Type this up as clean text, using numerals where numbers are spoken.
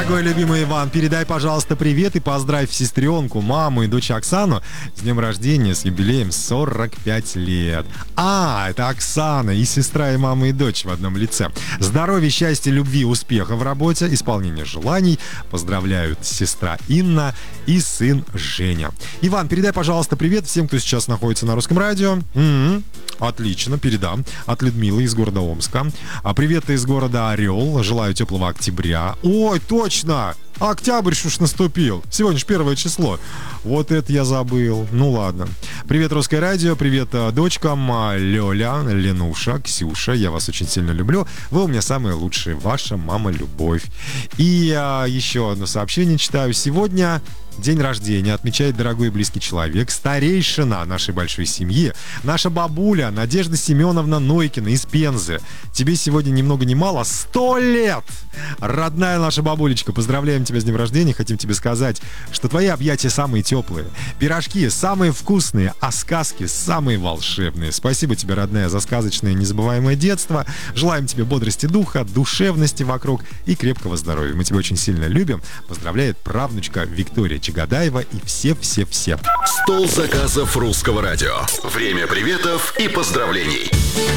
Дорогой любимый Иван, передай, пожалуйста, привет и поздравь сестренку, маму и дочь Оксану с днем рождения, с юбилеем 45 лет. Это Оксана, и сестра, и мама, и дочь в одном лице. Здоровья, счастья, любви, успеха в работе, исполнения желаний. Поздравляют сестра Инна и сын Женя. Иван, передай, пожалуйста, привет всем, кто сейчас находится на Русском радио. Отлично, передам. От Людмилы из города Омска. Привет из города Орел. Желаю теплого октября. Ой, точно! Октябрь уж наступил. Сегодня же 1 число. Вот это я забыл. Ну ладно. Привет, Русское радио. Привет дочкам Лёля, Ленуша, Ксюша. Я вас очень сильно люблю. Вы у меня самые лучшие. Ваша мама Любовь. И еще одно сообщение читаю. Сегодня день рождения отмечает дорогой и близкий человек, старейшина нашей большой семьи, наша бабуля Надежда Семеновна Нойкина из Пензы. Тебе сегодня ни много ни мало 100 лет! Родная наша бабулечка, поздравляем тебя с днем рождения. Хотим тебе сказать, что твои объятия самые теплые, пирожки самые вкусные, а сказки самые волшебные. Спасибо тебе, родная, за сказочное незабываемое детство. Желаем тебе бодрости духа, душевности вокруг и крепкого здоровья. Мы тебя очень сильно любим. Поздравляет правнучка Виктория Чагадаева и все-все-все. Стол заказов Русского радио. Время приветов и поздравлений.